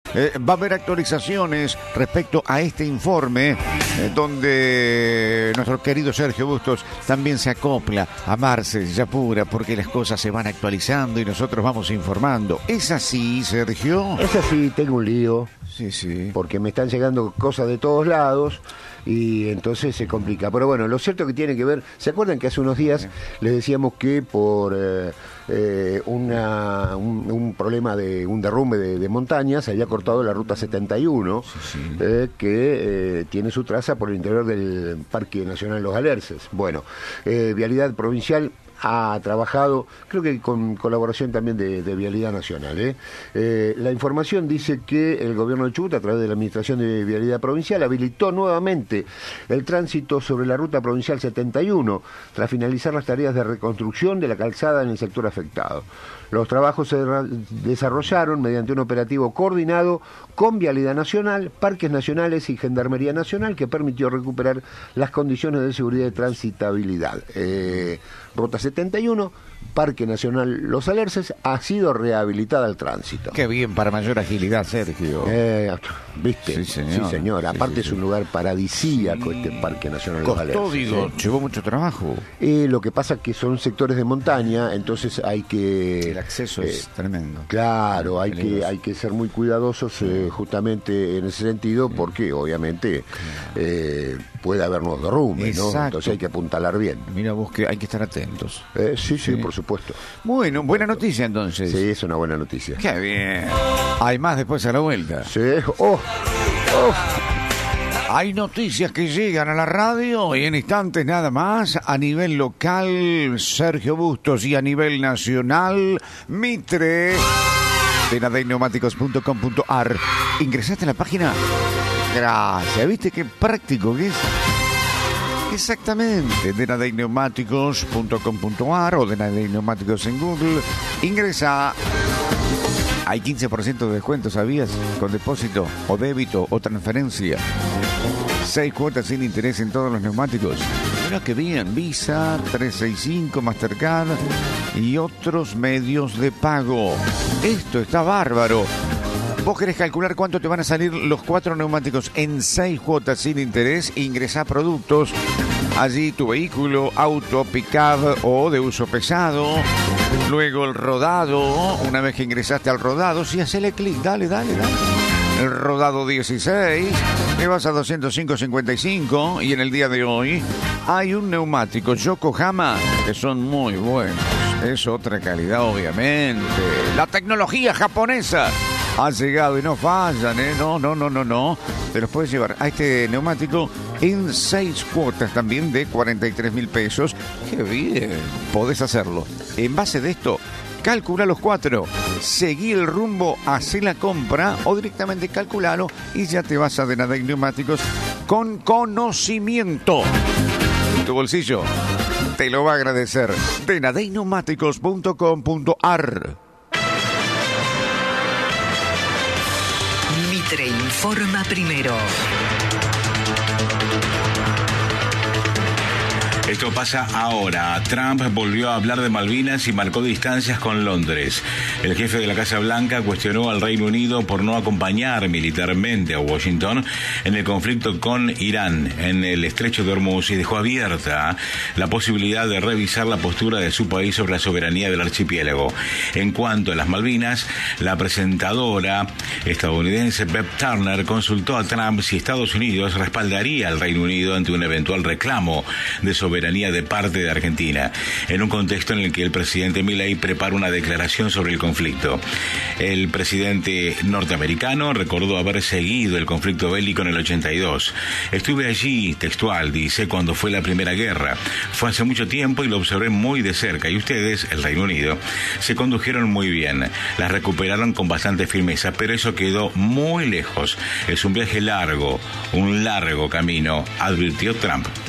Va a haber actualizaciones respecto a este informe, donde nuestro querido Sergio Bustos también se acopla a Marce Yapura, porque las cosas se van actualizando y nosotros vamos informando. ¿Es así, Sergio? Es así, tengo un lío. Sí. Porque me están llegando cosas de todos lados y entonces se complica. Pero bueno, lo cierto que tiene que ver, ¿se acuerdan que hace unos días les decíamos que por un problema de un derrumbe de montañas se había cortado la ruta 71, que tiene su traza por el interior del Parque Nacional Los Alerces? Bueno, Vialidad Provincial ha trabajado, creo que con colaboración también de Vialidad Nacional. La información dice que el gobierno de Chubut, a través de la Administración de Vialidad Provincial, habilitó nuevamente el tránsito sobre la ruta provincial 71, tras finalizar las tareas de reconstrucción de la calzada en el sector afectado. Los trabajos se desarrollaron mediante un operativo coordinado con Vialidad Nacional, Parques Nacionales y Gendarmería Nacional, que permitió recuperar las condiciones de seguridad y transitabilidad. Ruta 71, Parque Nacional Los Alerces, ha sido rehabilitada al tránsito. Qué bien, para mayor agilidad, Sergio. ¿Viste? Sí, señor. Aparte es un lugar paradisíaco, este Parque Nacional Los Alerces. Digo, llevó mucho trabajo. Lo que pasa es que son sectores de montaña, entonces hay que... El acceso es tremendo. Claro, hay que ser muy cuidadosos justamente en ese sentido, porque obviamente puede haber unos derrumbes, ¿no? Entonces hay que apuntalar bien. Mira vos, que hay que estar atentos. Sí, por supuesto. Bueno, buena noticia entonces. Sí, es una buena noticia. Qué bien. Hay más después a la vuelta. Sí. Hay noticias que llegan a la radio y en instantes nada más. A nivel local, Sergio Bustos, y a nivel nacional, Mitre, de nadeineumáticos.com.ar. ¿Ingresaste a la página? Gracias. ¿Viste qué práctico que es? Exactamente, de nadeineumáticos.com.ar o de Nadeineumáticos en Google. Ingresa. Hay 15% de descuento, ¿sabías? Con depósito o débito o transferencia. 6 cuotas sin interés en todos los neumáticos. Mira que bien, Visa, 365, Mastercard y otros medios de pago. Esto está bárbaro. ¿Vos querés calcular cuánto te van a salir los 4 neumáticos en 6 cuotas sin interés? Ingresá productos. Allí tu vehículo, auto, pick-up o de uso pesado. Luego el rodado. Una vez que ingresaste al rodado, sí, hacele clic, dale. El rodado 16, te vas a 205.55 y en el día de hoy hay un neumático Yokohama que son muy buenos. Es otra calidad, obviamente. La tecnología japonesa ha llegado y no fallan, ¿eh? No. Te los puedes llevar a este neumático en 6 cuotas también de 43.000 pesos. ¡Qué bien! Podés hacerlo. En base de esto, calcula los 4, seguí el rumbo, hacé la compra o directamente calculalo y ya te vas a de Nadei Neumáticos con conocimiento. Tu bolsillo te lo va a agradecer. De nadeineumáticos.com.ar. Mitre informa primero. Esto pasa ahora. Trump volvió a hablar de Malvinas y marcó distancias con Londres. El jefe de la Casa Blanca cuestionó al Reino Unido por no acompañar militarmente a Washington en el conflicto con Irán en el estrecho de Hormuz y dejó abierta la posibilidad de revisar la postura de su país sobre la soberanía del archipiélago. En cuanto a las Malvinas, la presentadora estadounidense Beth Turner consultó a Trump si Estados Unidos respaldaría al Reino Unido ante un eventual reclamo de soberanía de parte de Argentina, en un contexto en el que el presidente Milei prepara una declaración sobre el conflicto. El presidente norteamericano recordó haber seguido el conflicto bélico en el 82. Estuve allí, textual, dice, cuando fue la Primera Guerra. Fue hace mucho tiempo y lo observé muy de cerca, y ustedes, el Reino Unido, se condujeron muy bien. Las recuperaron con bastante firmeza, pero eso quedó muy lejos. Es un viaje largo, un largo camino, advirtió Trump.